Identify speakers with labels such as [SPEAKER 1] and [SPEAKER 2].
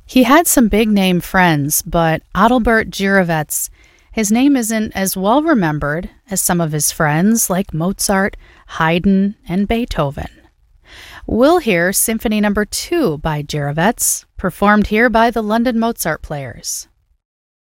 [SPEAKER 1] He had some big-name friends, but Adalbert Gyrowetz, his name isn't as well remembered as some of his friends like Mozart, Haydn, and Beethoven. We'll hear Symphony No. 2 by Gyrowetz, performed here by the London Mozart Players.